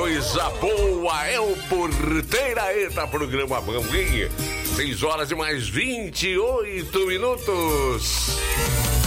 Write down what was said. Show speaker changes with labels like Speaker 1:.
Speaker 1: coisa boa, é o Porteira. Eita, programa bom, hein? 6 horas e mais 28 minutos.